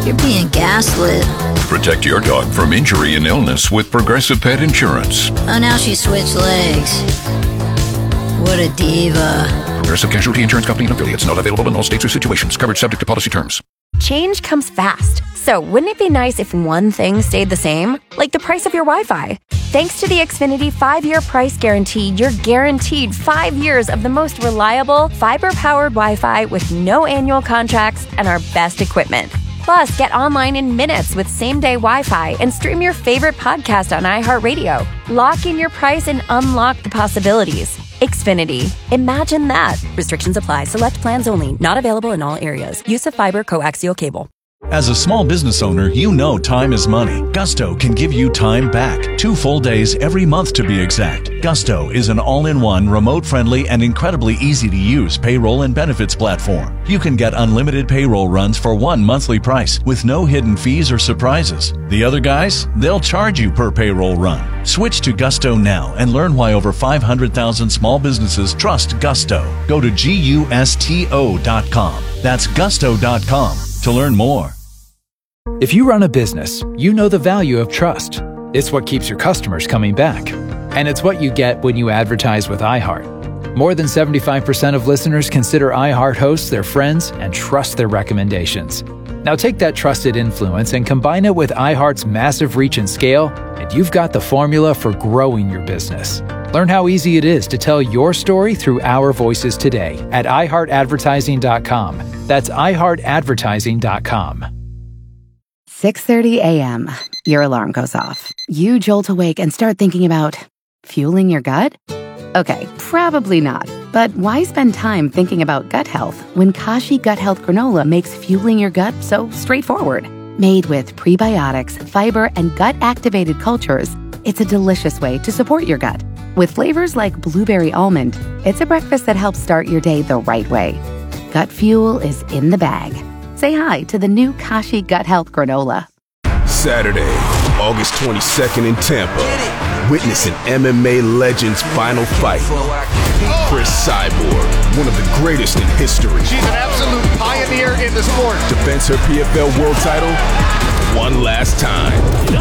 You're being gaslit. Protect your dog from injury and illness with Progressive Pet Insurance. Oh, now she switched legs. What a diva. Progressive Casualty Insurance Company and affiliates. Not available in all states or situations. Coverage subject to policy terms. Change comes fast. So wouldn't it be nice if one thing stayed the same? Like the price of your Wi-Fi. Thanks to the Xfinity 5-year price guarantee, you're guaranteed 5 years of the most reliable, fiber-powered Wi-Fi with no annual contracts and our best equipment. Plus, get online in minutes with same-day Wi-Fi and stream your favorite podcast on iHeartRadio. Lock in your price and unlock the possibilities. Xfinity. Imagine that. Restrictions apply. Select plans only. Not available in all areas. Use of fiber coaxial cable. As a small business owner, you know time is money. Gusto can give you time back. 2 full days every month to be exact. Gusto is an all-in-one, remote-friendly, and incredibly easy-to-use payroll and benefits platform. You can get unlimited payroll runs for one monthly price with no hidden fees or surprises. The other guys, they'll charge you per payroll run. Switch to Gusto now and learn why over 500,000 small businesses trust Gusto. Go to GUSTO.com. That's Gusto.com to learn more. If you run a business, you know the value of trust. It's what keeps your customers coming back. And it's what you get when you advertise with iHeart. More than 75% of listeners consider iHeart hosts their friends and trust their recommendations. Now take that trusted influence and combine it with iHeart's massive reach and scale, and you've got the formula for growing your business. Learn how easy it is to tell your story through our voices today at iHeartAdvertising.com. That's iHeartAdvertising.com. 6:30 a.m. Your alarm goes off. You jolt awake and start thinking about fueling your gut? Okay, probably not. But why spend time thinking about gut health when Kashi Gut Health Granola makes fueling your gut so straightforward? Made with prebiotics, fiber, and gut-activated cultures, it's a delicious way to support your gut. With flavors like blueberry almond, it's a breakfast that helps start your day the right way. Gut fuel is in the bag. Say hi to the new Kashi Gut Health Granola. Saturday, August 22nd in Tampa. Witness an MMA legend's final fight. Chris Cyborg, one of the greatest in history. She's an absolute pioneer in the sport. Defends her PFL world title one last time.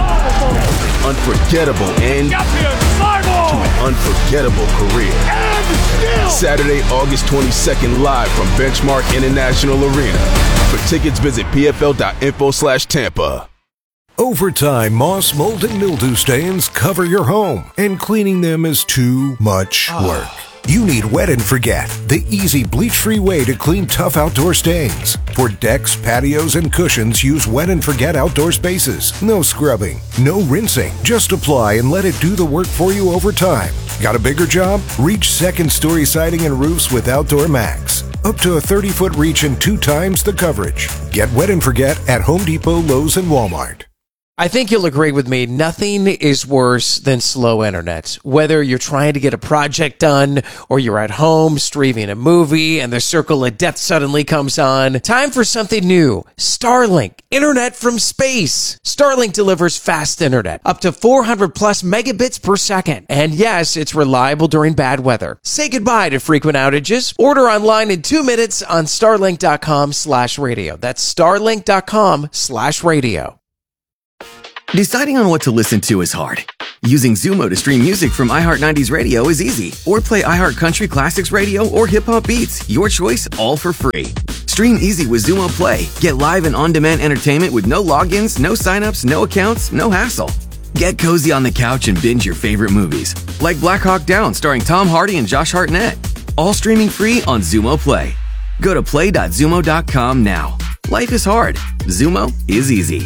Unforgettable end to an unforgettable career. Saturday, August 22nd, live from Benchmark International Arena. For tickets, visit pfl.info/Tampa. Over time, moss, mold, and mildew stains cover your home, and cleaning them is too much work. You need Wet and Forget, the easy bleach-free way to clean tough outdoor stains. For decks, patios, and cushions, use Wet and Forget outdoor spaces. No scrubbing, no rinsing. Just apply and let it do the work for you over time. Got a bigger job? Reach second-story siding and roofs with Outdoor Max. Up to a 30-foot reach and 2 times the coverage. Get Wet and Forget at Home Depot, Lowe's, and Walmart. I think you'll agree with me. Nothing is worse than slow internet. Whether you're trying to get a project done or you're at home streaming a movie and the circle of death suddenly comes on. Time for something new. Starlink. Internet from space. Starlink delivers fast internet. Up to 400 plus megabits per second. And yes, it's reliable during bad weather. Say goodbye to frequent outages. Order online in 2 minutes on starlink.com/radio. That's starlink.com/radio. Deciding on what to listen to is hard. Using Zumo to stream music from iHeart 90s Radio is easy. Or play iHeart Country Classics Radio or Hip Hop Beats. Your choice, all for free. Stream easy with Zumo Play. Get live and on-demand entertainment with no logins, no signups, no accounts, no hassle. Get cozy on the couch and binge your favorite movies. Like Black Hawk Down starring Tom Hardy and Josh Hartnett. All streaming free on Zumo Play. Go to play.zumo.com now. Life is hard. Zumo is easy.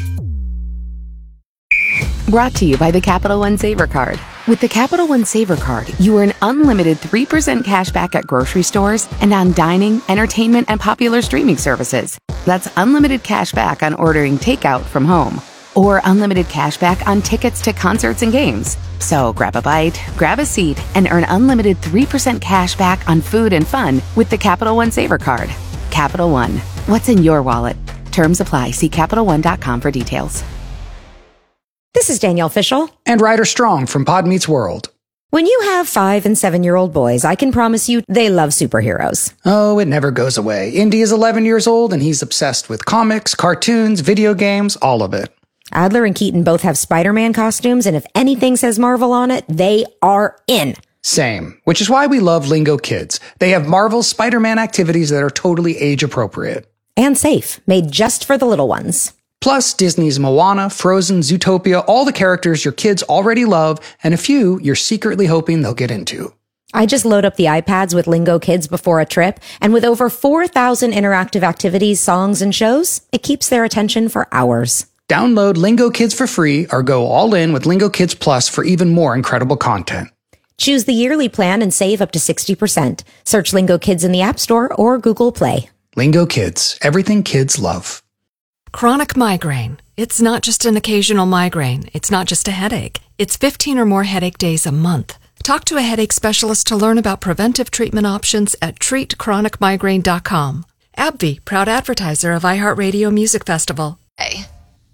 Brought to you by the Capital One Saver Card. With the Capital One Saver Card, you earn unlimited 3% cash back at grocery stores and on dining, entertainment, and popular streaming services. That's unlimited cash back on ordering takeout from home, or unlimited cash back on tickets to concerts and games. So grab a bite, grab a seat, and earn unlimited 3% cash back on food and fun with the Capital One Saver Card. Capital One. What's in your wallet? Terms apply. See CapitalOne.com for details. This is Danielle Fishel and Ryder Strong from Pod Meets World. When you have 5 and 7-year-old boys, I can promise you they love superheroes. Oh, it never goes away. Indy is 11 years old and he's obsessed with comics, cartoons, video games, all of it. Adler and Keaton both have Spider-Man costumes, and if anything says Marvel on it, they are in. Same, which is why we love Lingo Kids. They have Marvel's Spider-Man activities that are totally age appropriate. And safe, made just for the little ones. Plus, Disney's Moana, Frozen, Zootopia, all the characters your kids already love, and a few you're secretly hoping they'll get into. I just load up the iPads with Lingo Kids before a trip, and with over 4,000 interactive activities, songs, and shows, it keeps their attention for hours. Download Lingo Kids for free or go all in with Lingo Kids Plus for even more incredible content. Choose the yearly plan and save up to 60%. Search Lingo Kids in the App Store or Google Play. Lingo Kids, everything kids love. Chronic migraine. It's not just an occasional migraine. It's not just a headache. It's 15 or more headache days a month. Talk to a headache specialist to learn about preventive treatment options at treatchronicmigraine.com. AbbVie, proud advertiser of iHeartRadio Music Festival. Hey.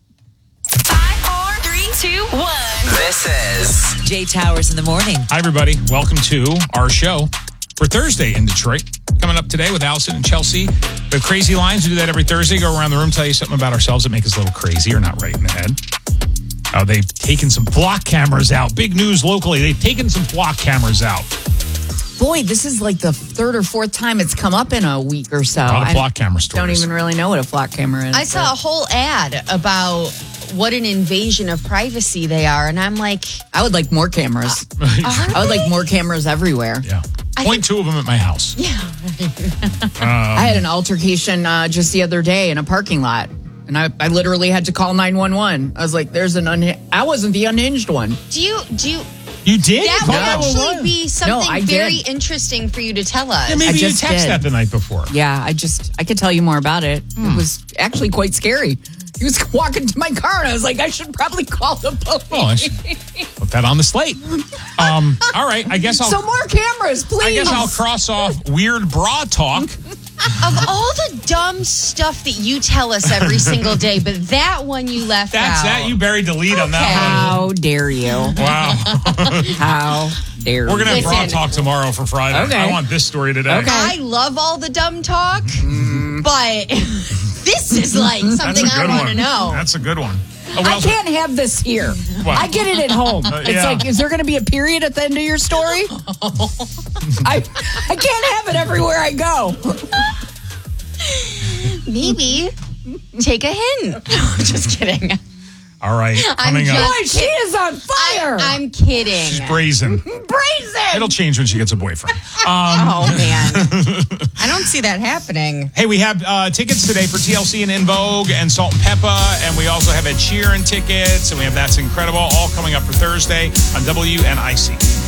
5, 4, 3, 2, 1. This is Jay Towers in the morning. Hi, everybody. Welcome to our show for Thursday in Detroit. Coming up today with Allison and Chelsea. We have Crazy Lines. We do that every Thursday. Go around the room, tell you something about ourselves that make us a little crazy or not right in the head. They've taken some flock cameras out. Big news locally. They've taken some flock cameras out. Boy, this is like the 3rd or 4th time it's come up in a week or so. A lot of flock camera stories. Don't even really know what a flock camera is. I saw a whole ad about what an invasion of privacy they are, and I'm like, I would like more cameras. I would like more cameras everywhere. Yeah. Point 2 of them at my house. Yeah. I had an altercation just the other day in a parking lot, and I literally had to call 911. I was like, I wasn't the unhinged one. Do you You did? That would actually be something very did. interesting for you to tell us. Yeah, maybe you text that the night before. Yeah, I could tell you more about it. It was actually quite scary. He was walking to my car, and I was like, I should probably call the police. Oh, I should put that on the slate. All right, I guess I'll... So more cameras, please. I guess I'll cross off weird bra talk. Of all the dumb stuff that you tell us every single day, but that one you left out. That's that. You buried the lead on that one. How dare you? Wow. How dare you? We're going to have bra talk tomorrow for Friday. Okay. I want this story today. Okay. I love all the dumb talk, but... This is like something I want to know. That's a good one. I can't have this here. What? I get it at home. It's like, is there going to be a period at the end of your story? I can't have it everywhere I go. Maybe take a hint. No, just kidding. All right, coming up. Boy, she is on fire. I'm kidding. She's brazen. Brazen. It'll change when she gets a boyfriend. Oh, man. I don't see that happening. Hey, we have tickets today for TLC and In Vogue and Salt and Peppa, and we also have Ed Sheeran tickets, and we have That's Incredible, all coming up for Thursday on WNIC.